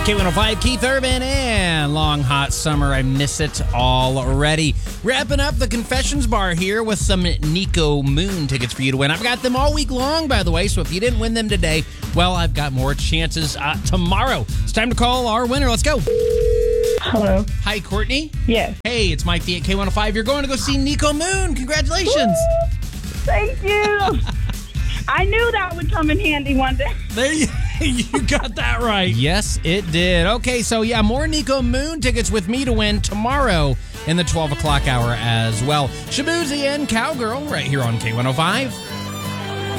K105, Keith Urban, and Long Hot Summer. I miss it already. Wrapping up the Confessions Bar here with some Nico Moon tickets for you to win. I've got them all week long, by the way, so if you didn't win them today, well, I've got more chances tomorrow. It's time to call our winner. Let's go. Hello. Hi, Courtney. Yes. Hey, it's Mike D at K105. You're going to go see Nico Moon. Congratulations. Woo! Thank you. I knew that would come in handy one day. There you got that right. Yes, it did. Okay, so yeah, more Nico Moon tickets with me to win tomorrow in the 12 o'clock hour as well. Shaboozey and Cowgirl right here on K105.